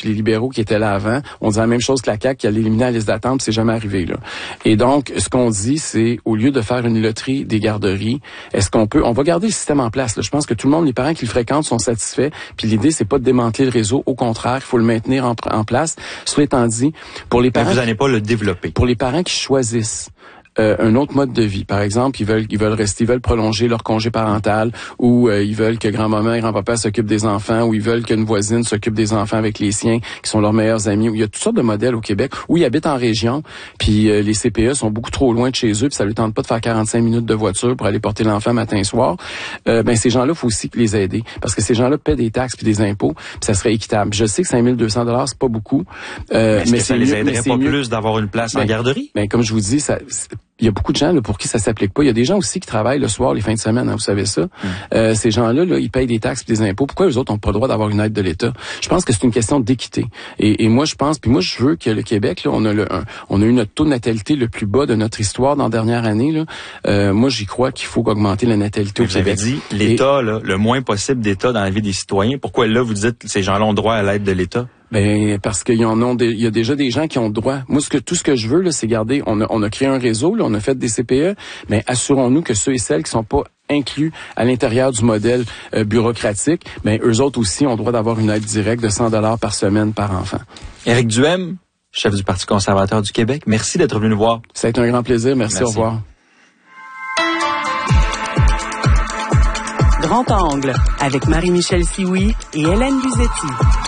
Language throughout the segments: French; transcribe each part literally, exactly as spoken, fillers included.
puis les libéraux qui étaient là avant, on dit la même chose que la C A Q qui allait éliminer la liste d'attente, puis c'est jamais arrivé, là. Et donc, ce qu'on dit, c'est, au lieu de faire une loterie des garderies, est-ce qu'on peut, on va garder le système en place, là. Je pense que tout le monde, les parents qui le fréquentent sont satisfaits, puis l'idée, c'est pas de démanteler le réseau, au contraire, il faut le maintenir en, en place. Cela étant dit, pour les parents... Mais vous n'allez pas le développer. Pour les parents qui choisissent Euh, un autre mode de vie. Par exemple, ils veulent ils veulent rester, ils veulent prolonger leur congé parental, ou euh, ils veulent que grand-maman et grand-papa s'occupent des enfants, ou ils veulent qu'une voisine s'occupe des enfants avec les siens, qui sont leurs meilleurs amis. Il y a toutes sortes de modèles au Québec où ils habitent en région, puis euh, les C P E sont beaucoup trop loin de chez eux, puis ça leur tente pas de faire quarante-cinq minutes de voiture pour aller porter l'enfant matin et soir. Euh, ben ces gens-là, il faut aussi les aider, parce que ces gens-là paient des taxes puis des impôts, puis ça serait équitable. Je sais que cinq mille deux cents dollars, c'est pas beaucoup, euh, mais, mais ça les aiderait pas mieux. plus d'avoir une place ben, en garderie? Ben comme je vous dis, ça il y a beaucoup de gens là, pour qui ça s'applique pas. Il y a des gens aussi qui travaillent le soir, les fins de semaine, hein, vous savez ça. Mm. Euh, ces gens-là, là, ils payent des taxes et des impôts. Pourquoi eux autres n'ont pas le droit d'avoir une aide de l'État? Je pense que c'est une question d'équité. Et, et moi, je pense, puis moi, je veux que le Québec, là, on a le, un, on a eu notre taux de natalité le plus bas de notre histoire dans la dernière année. Là. Euh, moi, j'y crois qu'il faut augmenter la natalité Mais au vous Québec. Vous avez dit l'État, et, là, le moins possible d'État dans la vie des citoyens. Pourquoi là, vous dites que ces gens-là ont droit à l'aide de l'État? Ben parce qu'il y en ont, il y a déjà des gens qui ont droit. Moi, ce que tout ce que je veux là, c'est garder. On a, on a créé un réseau, là, on a fait des C P E, mais assurons-nous que ceux et celles qui sont pas inclus à l'intérieur du modèle euh, bureaucratique, ben eux autres aussi ont droit d'avoir une aide directe de cent dollars par semaine par enfant. Éric Duhaime, chef du Parti conservateur du Québec, merci d'être venu nous voir. Ça a été un grand plaisir. Merci, merci. Au revoir. Grand Angle, avec Marie-Michel Sioui et Hélène Luzetti.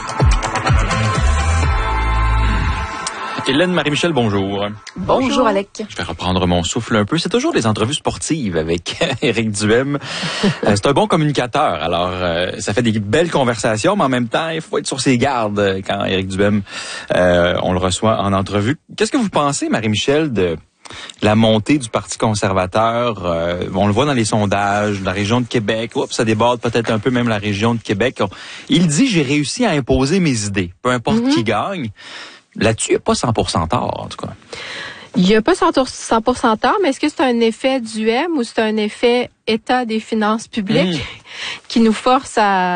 Hélène Marie-Michel, bonjour. Bonjour, Alec. Je vais reprendre mon souffle un peu. C'est toujours des entrevues sportives avec Éric Duhaime. euh, c'est un bon communicateur. Alors, euh, ça fait des belles conversations, mais en même temps, il faut être sur ses gardes quand Éric Duhaime, euh, on le reçoit en entrevue. Qu'est-ce que vous pensez, Marie-Michel, de la montée du Parti conservateur? Euh, on le voit dans les sondages, la région de Québec. Oups, ça déborde peut-être un peu même la région de Québec. Il dit, j'ai réussi à imposer mes idées, peu importe mm-hmm. qui gagne. Là-dessus, il n'y a pas cent pour cent tort, en tout cas. Il n'y a pas cent pour cent tort, mais est-ce que c'est un effet Duhaime ou c'est un effet état des finances publiques mmh. qui nous force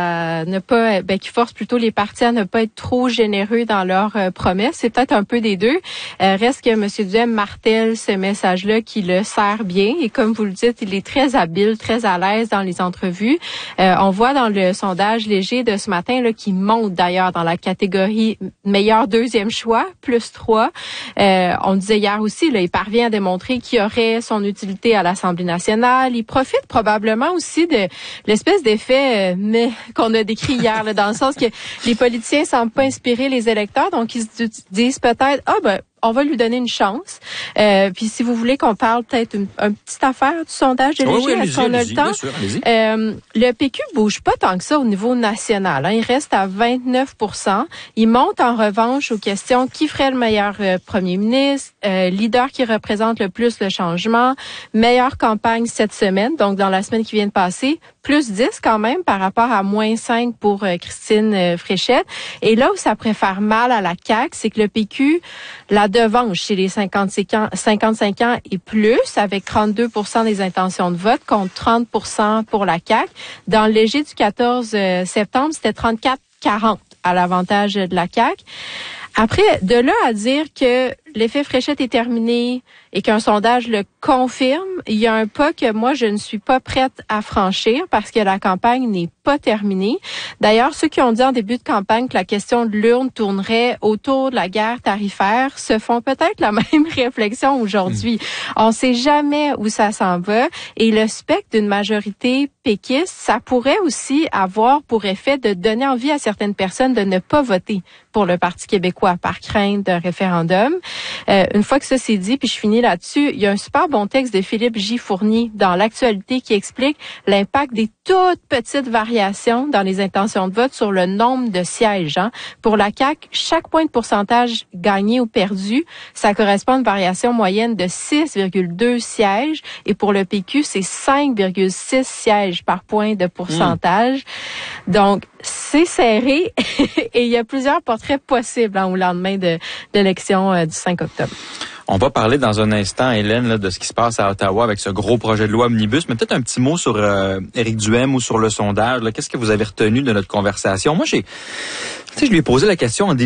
à ne pas, ben, qui force plutôt les partis à ne pas être trop généreux dans leurs euh, promesses? C'est peut-être un peu des deux. Euh, reste que M. Duhaime martèle ce message-là qui le sert bien. Et comme vous le dites, il est très habile, très à l'aise dans les entrevues. Euh, on voit dans le sondage léger de ce matin, là, qui monte d'ailleurs dans la catégorie meilleur deuxième choix, plus trois. Euh, on disait hier aussi, là, il parvient à démontrer qu'il aurait son utilité à l'Assemblée nationale. Il profite probablement aussi de l'espèce d'effet euh, mais qu'on a décrit hier, là, dans le sens que les politiciens semblent pas inspirer les électeurs, donc ils se disent peut-être ah ben on va lui donner une chance. Euh, puis si vous voulez qu'on parle peut-être une, une petite affaire du sondage de oui, oui, est-ce qu'on a le temps? Sûr, euh, le P Q bouge pas tant que ça au niveau national. Hein. Il reste à vingt-neuf pour cent. Il monte en revanche aux questions qui ferait le meilleur euh, premier ministre, euh, leader qui représente le plus le changement, meilleure campagne cette semaine, donc dans la semaine qui vient de passer, plus dix quand même par rapport à moins cinq pour euh, Christine euh, Fréchette. Et là où ça préfère mal à la C A Q, c'est que le P Q la devance chez les cinquante-cinq ans, cinquante-cinq ans et plus, avec trente-deux pour cent des intentions de vote contre trente pour cent pour la C A Q. Dans le léger du quatorze septembre, c'était trente-quatre quarante à l'avantage de la C A Q. Après, de là à dire que l'effet Fréchette est terminé et qu'un sondage le confirme, il y a un pas que moi, je ne suis pas prête à franchir parce que la campagne n'est pas terminée. D'ailleurs, ceux qui ont dit en début de campagne que la question de l'urne tournerait autour de la guerre tarifaire se font peut-être la même réflexion aujourd'hui. Mmh. On ne sait jamais où ça s'en va et le spectre d'une majorité péquiste, ça pourrait aussi avoir pour effet de donner envie à certaines personnes de ne pas voter pour le Parti québécois par crainte d'un référendum. Euh, une fois que ça c'est dit, puis je finis là-dessus, il y a un super bon texte de Philippe J. Fournier dans l'Actualité qui explique l'impact des toutes petites variations dans les intentions de vote sur le nombre de sièges. Hein. Pour la C A Q, chaque point de pourcentage gagné ou perdu, ça correspond à une variation moyenne de six virgule deux sièges et pour le P Q, c'est cinq virgule six sièges par point de pourcentage. Mmh. Donc, c'est serré et il y a plusieurs portraits possibles hein, au lendemain de, de l'élection euh, du cinq octobre. On va parler dans un instant, Hélène, là, de ce qui se passe à Ottawa avec ce gros projet de loi omnibus, mais peut-être un petit mot sur euh, Éric Duhaime ou sur le sondage. Là. Qu'est-ce que vous avez retenu de notre conversation? Moi, j'ai, tu sais, je lui ai posé la question en début